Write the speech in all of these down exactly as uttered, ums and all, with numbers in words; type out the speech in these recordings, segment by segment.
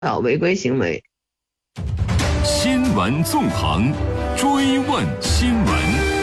到违规行为。 新闻纵横，追问新闻。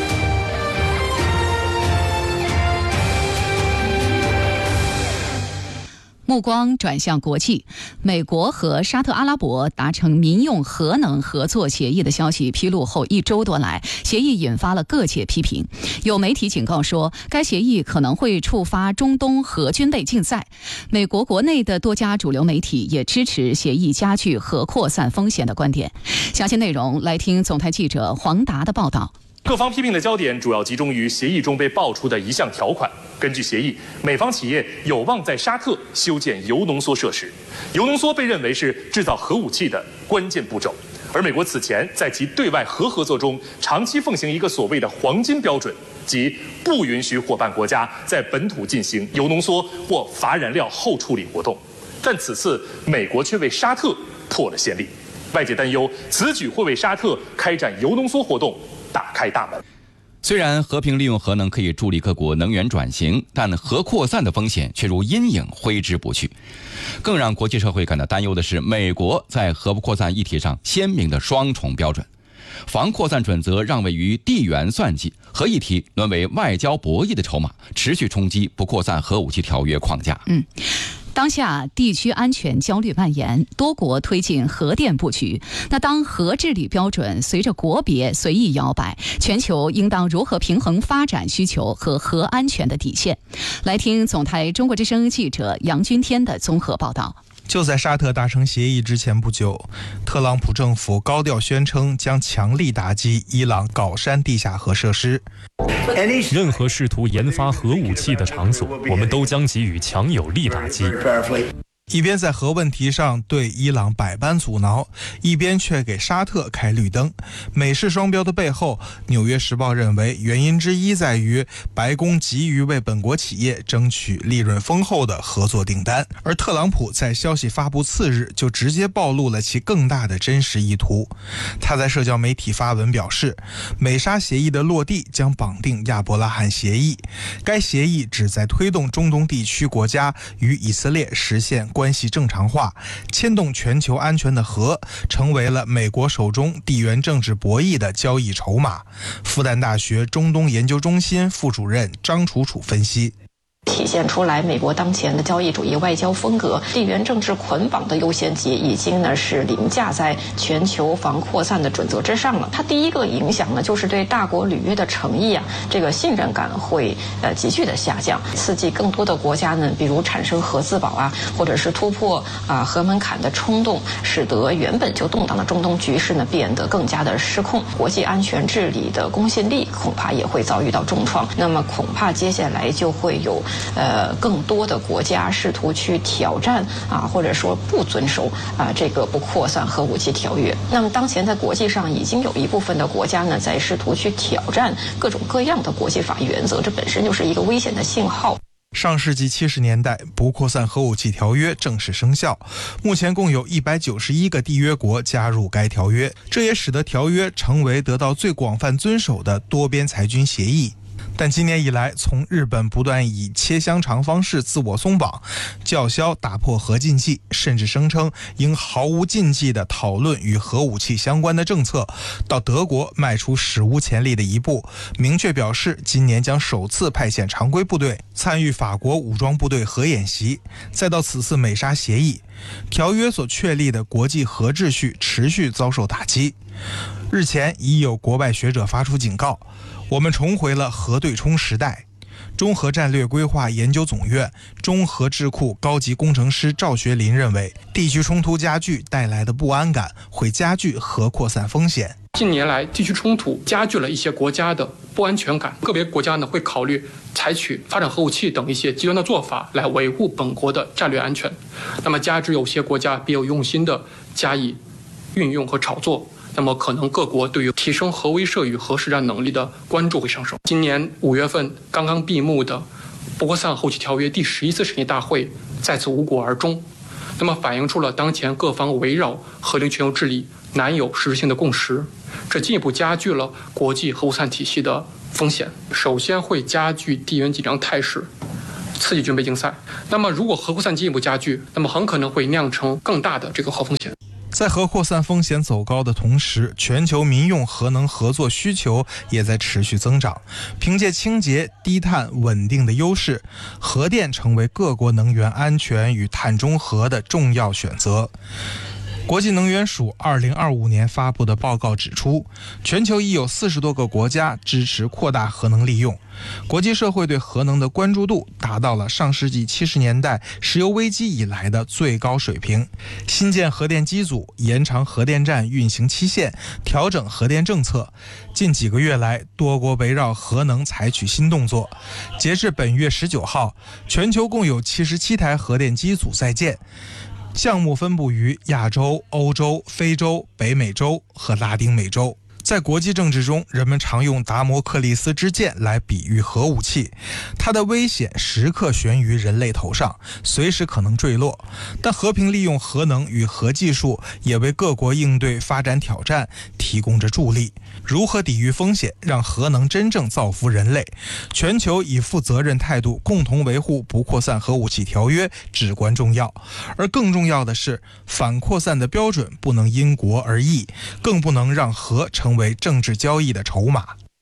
目光转向国际，美国和沙特阿拉伯达成民用核能合作协议的消息披露后一周多来，协议引发了各界批评。有媒体警告说，该协议可能会触发中东核军备竞赛。美国国内的多家主流媒体也支持协议加剧核扩散风险的观点。详细内容来听总台记者黄达的报道。 各方批评的焦点主要集中于协议中被爆出的一项条款。根据协议，美方企业有望在沙特修建铀浓缩设施，铀浓缩被认为是制造核武器的关键步骤。而美国此前在其对外核合作中长期奉行一个所谓的黄金标准，即不允许伙伴国家在本土进行铀浓缩或乏燃料后处理活动。但此次美国却为沙特破了先例，外界担忧此举会为沙特开展铀浓缩活动打开大门。 虽然和平利用核能可以助力各国能源转型，但核扩散的风险却如阴影挥之不去。更让国际社会感到担忧的是，美国在核扩散议题上鲜明的双重标准。防扩散准则让位于地缘算计，核议题沦为外交博弈的筹码，持续冲击不扩散核武器条约框架。 嗯。当下地区安全焦虑蔓延，多国推进核电布局。那当核治理标准随着国别随意摇摆，全球应当如何平衡发展需求和核安全的底线？来听总台中国之声记者杨君天的综合报道。 就在沙特达成协议之前不久，特朗普政府高调宣称将强力打击伊朗镐山地下核设施。 任何试图研发核武器的场所，我们都将给予强有力打击。 一边在核问题上对伊朗百般阻挠，一边却给沙特开绿灯。美式双标的背后，纽约时报认为原因之一在于白宫急于为本国企业争取利润丰厚的合作订单，而特朗普在消息发布次日就直接暴露了其更大的真实意图。他在社交媒体发文表示，美沙协议的落地将绑定亚伯拉罕协议，该协议旨在推动中东地区国家与以色列实现关系正常化，牵动全球安全的核成为了美国手中地缘政治博弈的交易筹码。复旦大学中东研究中心副主任张楚楚分析， 体现出来美国当前的交易主义外交风格，地缘政治捆绑的优先级已经呢是凌驾在全球防扩散的准则之上了。它第一个影响呢，就是对大国履约的诚意啊，这个信任感会呃急剧的下降，刺激更多的国家呢，比如产生核自保啊，或者是突破啊核门槛的冲动，使得原本就动荡的中东局势呢变得更加的失控，国际安全治理的公信力恐怕也会遭遇到重创。那么恐怕接下来就会有呃，更多的国家试图去挑战啊，或者说不遵守啊这个不扩散核武器条约。那么当前在国际上已经有一部分的国家呢，在试图去挑战各种各样的国际法原则，这本身就是一个危险的信号。 上世纪七十年代，不扩散核武器条约正式生效，目前共有一百九十一个缔约国加入该条约，这也使得条约成为得到最广泛遵守的多边裁军协议。但今年以来，从日本不断以切香肠方式自我松绑，叫嚣打破核禁忌，甚至声称应毫无禁忌地讨论与核武器相关的政策，到德国迈出史无前例的一步，明确表示今年将首次派遣常规部队参与法国武装部队核演习，再到此次美沙协议，条约所确立的国际核秩序持续遭受打击。日前已有国外学者发出警告，我们重回了核对冲时代。中核战略规划研究总院中核智库高级工程师赵学林认为，地区冲突加剧带来的不安感会加剧核扩散风险。 近年来，地区冲突加剧了一些国家的不安全感，个别国家呢会考虑采取发展核武器等一些极端的做法来维护本国的战略安全。那么，加之有些国家别有用心的加以运用和炒作，那么可能各国对于提升核威慑与核实战能力的关注会上升。今年五月份刚刚闭幕的不扩散核武器条约第十一次审议大会再次无果而终，那么反映出了当前各方围绕核零全球治理难有实质性的共识，这进一步加剧了国际核扩散体系的风险。首先会加剧地缘紧张态势， 刺激军备竞赛。那么如果核扩散进一步加剧，那么很可能会酿成更大的这个核风险。 在核扩散风险走高的同时，全球民用核能合作需求也在持续增长。凭借清洁、低碳、稳定的优势，核电成为各国能源安全与碳中和的重要选择。国际能源署二零二五年发布的报告指出，全球已有四十多个国家支持扩大核能利用。国际社会对核能的关注度达到了上世纪七十年代石油危机以来的最高水平。新建核电机组、延长核电站运行期限、调整核电政策。近几个月来，多国围绕核能采取新动作。截至本月十九号，全球共有七十七台核电机组在建。项目分布于亚洲、欧洲、非洲、北美洲和拉丁美洲。在国际政治中，人们常用达摩克利斯之剑来比喻核武器，它的危险时刻悬于人类头上，随时可能坠落。但和平利用核能与核技术也为各国应对发展挑战提供着助力。如何抵御风险，让核能真正造福人类？全球以负责任态度共同维护不扩散核武器条约至关重要。而更重要的是，反扩散的标准不能因国而异，更不能让核成为政治交易的筹码。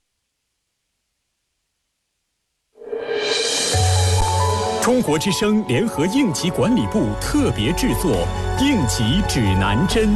中国之声联合应急管理部特别制作《应急指南针》。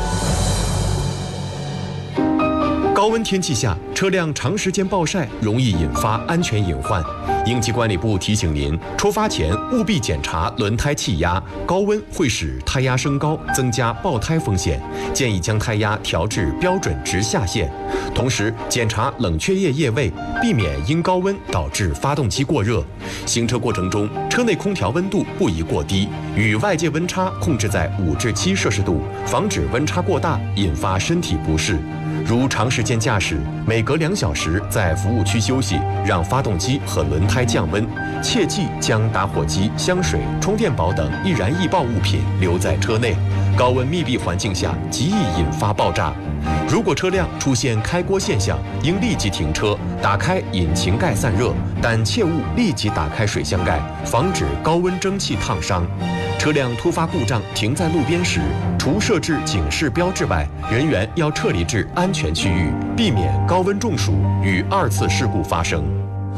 高温天气下，车辆长时间暴晒容易引发安全隐患。应急管理部提醒您，出发前务必检查轮胎气压，高温会使胎压升高，增加爆胎风险。建议将胎压调至标准值下限，同时检查冷却液液位，避免因高温导致发动机过热。行车过程中，车内空调温度不宜过低，与外界温差控制在五至七摄氏度，防止温差过大引发身体不适。如长时间驾驶，每隔两小时在服务区休息，让发动机和轮胎降温。切忌将打火机、香水、充电宝等易燃易爆物品留在车内，高温密闭环境下极易引发爆炸。如果车辆出现开锅现象，应立即停车，打开引擎盖散热，但切勿立即打开水箱盖，防止高温蒸汽烫伤。车辆突发故障停在路边时，除设置警示标志外，人员要撤离至安全区域，避免高温中暑与二次事故发生。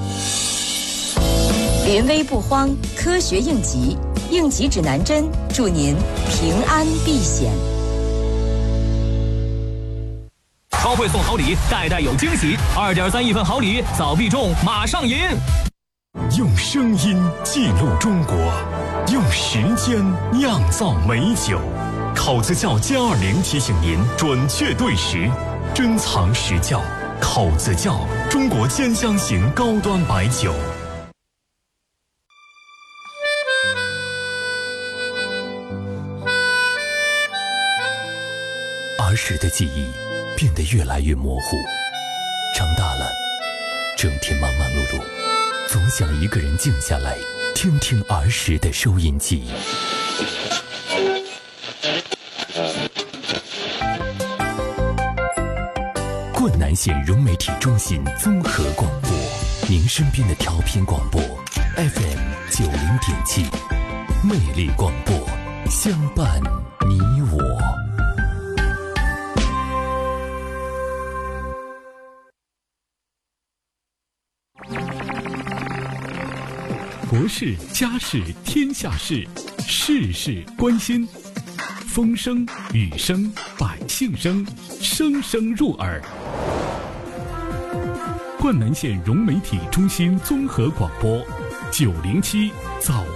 临危不慌，科学应急，应急指南针，祝您平安避险。 超会送好礼，代代有惊喜，二点三亿份好礼，早必中，马上赢！ 用声音记录中国，用时间酿造美酒。口子窖歼二零提醒您准确对时，珍藏实窖。口子窖，中国兼香型高端白酒。儿时的记忆变得越来越模糊，长大了，整天忙忙碌碌，总想一个人静下来，听听儿时的收音机。灌南县融媒体中心综合广播，您身边的调频广播 F M 九零点七，魅力广播，相伴你我。国事、家事、天下事，事事关心。风声、雨声、百姓声，声声入耳。灌南县融媒体中心综合广播，九零七早